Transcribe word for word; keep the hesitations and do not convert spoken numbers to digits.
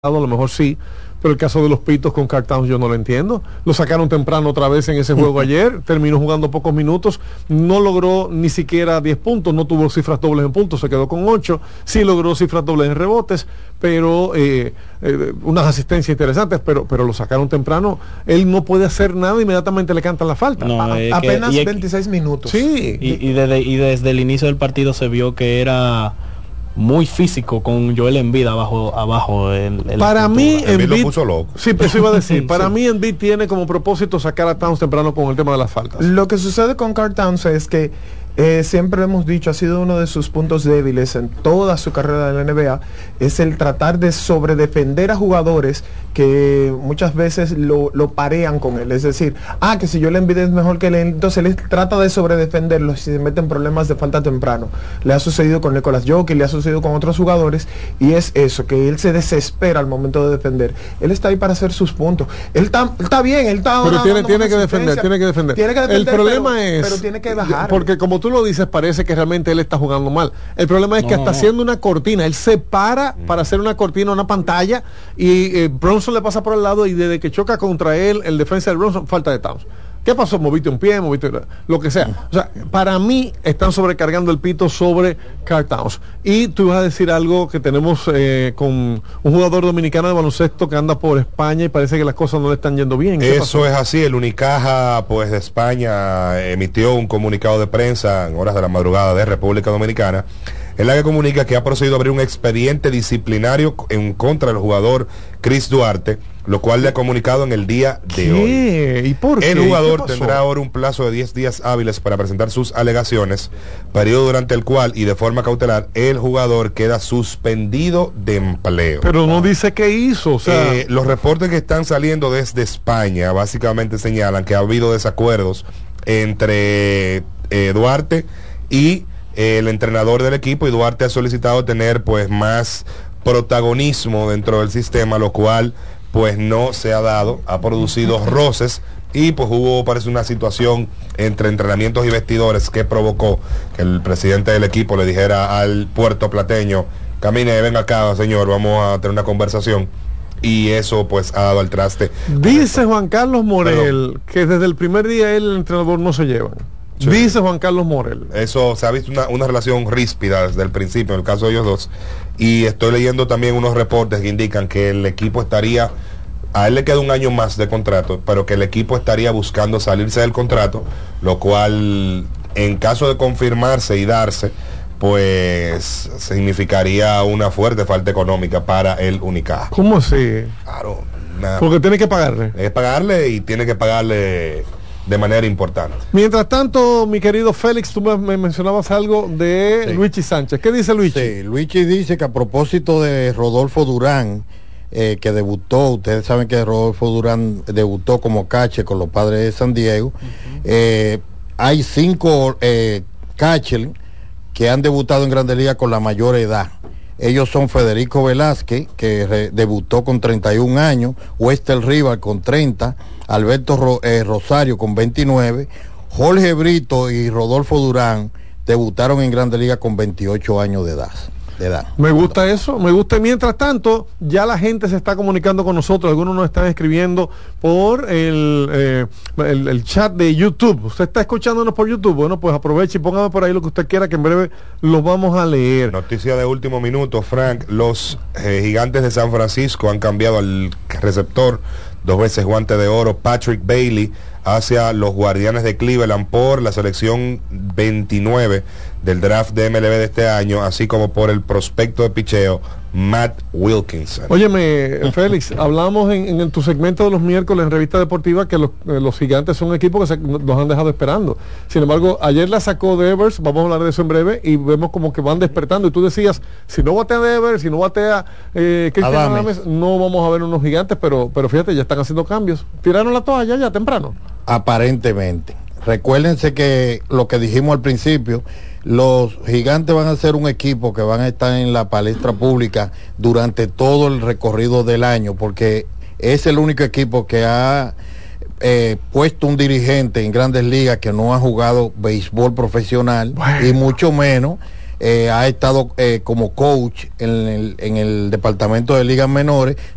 a lo mejor sí, pero el caso de los pitos con Karl Towns yo no lo entiendo. Lo sacaron temprano otra vez en ese juego ayer, terminó jugando pocos minutos, no logró ni siquiera diez puntos, no tuvo cifras dobles en puntos, se quedó con ocho, sí logró cifras dobles en rebotes, pero eh, eh, unas asistencias interesantes, pero pero lo sacaron temprano. Él no puede hacer nada, inmediatamente le cantan la falta. No, a, es apenas que, veintiséis minutos. Sí. Y, y, desde, y desde el inicio del partido se vio que era muy físico con Joel Embiid abajo abajo el, el para mí Embiid lo puso loco. Sí, eso iba a decir. Para sí. mí Embiid tiene como propósito sacar a Towns temprano con el tema de las faltas. Lo que sucede con Karl Towns es que eh, siempre hemos dicho, ha sido uno de sus puntos débiles en toda su carrera de la N B A, es el tratar de sobredefender a jugadores que muchas veces lo, lo parean con él. Es decir, ah, que si yo le envidio es mejor que él, entonces él trata de sobredefenderlo y se mete en problemas de falta temprano. Le ha sucedido con Nicolas Jokic, le ha sucedido con otros jugadores, y es eso, que él se desespera al momento de defender. Él está ahí para hacer sus puntos. Él está, él está bien, él está... Pero tiene, tiene que defender, tiene que defender. Tiene que defender, el problema pero, es... pero tiene que bajar. Porque como tú lo dices, parece que realmente él está jugando mal. El problema es no, que está no. haciendo una cortina. Él se para mm. para hacer una cortina, una pantalla, y eh, Bronson le pasa por el lado, y desde que choca contra él, el defensa de Bronson, falta de Towns. ¿Qué pasó? Moviste un pie, moviste lo que sea. O sea, para mí están sobrecargando el pito sobre Karl Towns. Y tú ibas a decir algo que tenemos eh, con un jugador dominicano de baloncesto que anda por España y parece que las cosas no le están yendo bien. Eso pasó? es así. El Unicaja, pues, de España emitió un comunicado de prensa en horas de la madrugada de República Dominicana, en la que comunica que ha procedido a abrir un expediente disciplinario en contra del jugador Chris Duarte, lo cual le ha comunicado en el día de ¿Qué? hoy. ¿Y por qué? El jugador ¿Qué tendrá ahora un plazo de diez días hábiles para presentar sus alegaciones, periodo durante el cual y de forma cautelar el jugador queda suspendido de empleo. Pero no dice qué hizo. O sea, eh, los reportes que están saliendo desde España básicamente señalan que ha habido desacuerdos entre eh, Duarte y eh, el entrenador del equipo, y Duarte ha solicitado tener pues más protagonismo dentro del sistema, lo cual pues no se ha dado, ha producido roces, y pues hubo, parece, una situación entre entrenamientos y vestidores que provocó que el presidente del equipo le dijera al puertoplateño: camine, venga acá, señor, vamos a tener una conversación. Y eso pues ha dado al traste. Dice Juan Carlos Morel Pero, que desde el primer día él y el entrenador no se llevan. Sí. Dice Juan Carlos Morel. Eso, se ha visto una, una relación ríspida desde el principio, en el caso de ellos dos. Y estoy leyendo también unos reportes que indican que el equipo estaría, a él le queda un año más de contrato, pero que el equipo estaría buscando salirse del contrato, lo cual, en caso de confirmarse y darse, pues significaría una fuerte falta económica para el Unicaja. ¿Cómo así? Claro. Nada. Porque tiene que pagarle. Es pagarle, y tiene que pagarle de manera importante. Mientras tanto, mi querido Félix, tú me mencionabas algo de sí. Luigi Sánchez. ¿Qué dice Luigi? Sí, Luigi dice que a propósito de Rodolfo Durán, eh, que debutó, ustedes saben que Rodolfo Durán debutó como catcher con los Padres de San Diego, uh-huh. eh, hay cinco eh, catchers que han debutado en Grandes Ligas con la mayor edad. Ellos son Federico Velázquez, que re, debutó con treinta y un años, Wester Rivas con treinta, Alberto Ro, eh, Rosario con veintinueve, Jorge Brito y Rodolfo Durán debutaron en Grandes Ligas con veintiocho años de edad. De edad. Me gusta eso, me gusta. Mientras tanto, ya la gente se está comunicando con nosotros, algunos nos están escribiendo por el, eh, el, el chat de YouTube. Usted está escuchándonos por YouTube, bueno, pues aproveche y póngame por ahí lo que usted quiera, que en breve lo vamos a leer. Noticia de último minuto, Frank: los eh, Gigantes de San Francisco han cambiado al receptor, dos veces guante de oro, Patrick Bailey, hacia los Guardianes de Cleveland por la selección veintinueve del draft de M L B de este año, así como por el prospecto de picheo Matt Wilkinson. Óyeme, Félix, hablamos en, en tu segmento de los miércoles en Revista Deportiva que los, eh, los Gigantes son un equipo que se, nos han dejado esperando. Sin embargo, ayer la sacó Devers, vamos a hablar de eso en breve, y vemos como que van despertando. Y tú decías, si no batea Devers, si no batea eh, Cristian Adames, no vamos a ver unos Gigantes, pero, pero fíjate, ya están haciendo cambios. Tiraron la toalla ya temprano. Aparentemente. Recuérdense que lo que dijimos al principio, los Gigantes van a ser un equipo que van a estar en la palestra pública durante todo el recorrido del año, porque es el único equipo que ha eh, puesto un dirigente en Grandes Ligas que no ha jugado béisbol profesional, bueno. y mucho menos eh, ha estado eh, como coach en el, en el departamento de ligas menores,